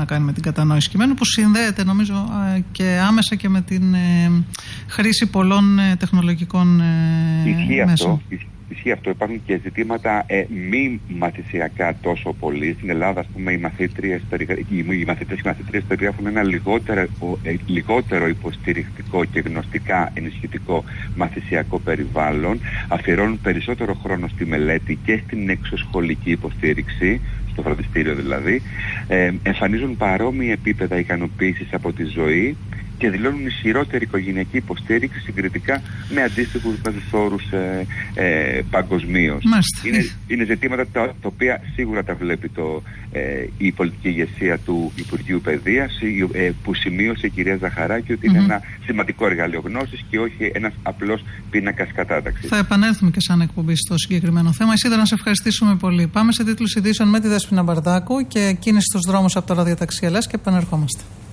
να κάνει με την κατανόηση κειμένου, που συνδέεται νομίζω και άμεσα και με την χρήση πολλών τεχνολογικών μέσων. Ισχύει αυτό. Υπάρχουν και ζητήματα μη μαθησιακά τόσο πολύ. Στην Ελλάδα, ας πούμε, οι μαθήτες και οι μαθήτριες περιγράφουν ένα λιγότερο υποστηρικτικό και γνωστικά ενισχυτικό μαθησιακό περιβάλλον. Αφιερώνουν περισσότερο χρόνο στη μελέτη και στην εξωσχολική υποστήριξη, στο φροντιστήριο δηλαδή. Εμφανίζουν παρόμοια επίπεδα ικανοποίησης από τη ζωή και δηλώνουν ισχυρότερη οικογενειακή υποστήριξη συγκριτικά με αντίστοιχους μεσόρους παγκοσμίως. Είναι ζητήματα τα οποία σίγουρα τα βλέπει η πολιτική ηγεσία του Υπουργείου Παιδείας, που σημείωσε η κυρία Ζαχαράκη ότι είναι ένα σημαντικό εργαλείο γνώσης και όχι ένας απλός πίνακας κατάταξης. Θα επανέλθουμε και σαν εκπομπή στο συγκεκριμένο θέμα. Ισίδωρα, να σε ευχαριστήσουμε πολύ. Πάμε σε τίτλους ειδήσεων με τη Δέσποινα Μπαρδάκου και κίνηση στους δρόμους από το ραδιοταξί Ελλάς και επανερχόμαστε.